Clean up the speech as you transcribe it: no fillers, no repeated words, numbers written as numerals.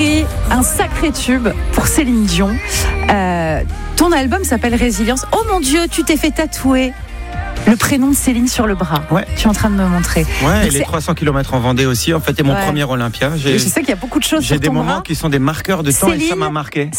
écrit un sacré tube pour Céline Dion. Ton album s'appelle Résilience. Oh mon Dieu, tu t'es fait tatouer le prénom de Céline sur le bras. Ouais. Tu es en train de me montrer. Ouais, et les 300 km en Vendée aussi. En fait, c'est mon premier Olympia. Je sais qu'il y a beaucoup de choses J'ai sur des ton moments bras. qui sont des marqueurs de temps Céline, et ça m'a marqué.